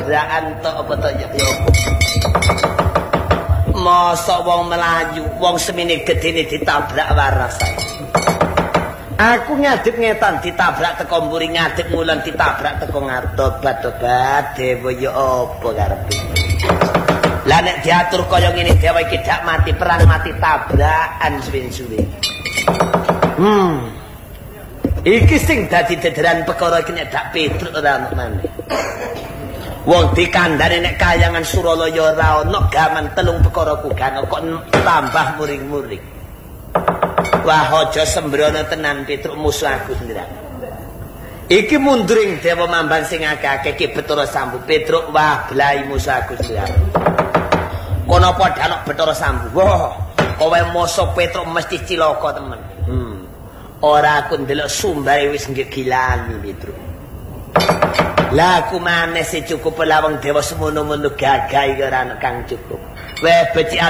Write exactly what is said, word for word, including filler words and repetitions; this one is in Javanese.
tabrakan tok apa to ya mosok wong Melayu wong semene gedene ditabrak waras aku ngadep ngetan ditabrak teko mburi ngadep ngulon ditabrak teko ngatobat tobat dewa ya apa karepe lah nek diatur kaya ngene dewa iki dak mati perang mati tabrakan suwe-suwe hmm iki sing dadi dederan perkara iki nek dak Petruk ora ono maneh wong dikandhani nek kayangan Suralaya ora ono gaman telung perkara kugan kok tambah muring-muring wah aja sembrono tenan Petruk musuh aku sendiri iki munduring Dewa Mambang sing akeh-akeh iki Bathara Sambu Petruk wah blai musuh aku sendiri kono padha ana Bathara Sambu wah kowe musuh Petruk mesti cilaka temen hmm ora aku ndelok sumbare wis ngegilani Petruk lah aku maneh sing cukup lawang dewa semono-mono gagah iki ora ana kang cukup weh becik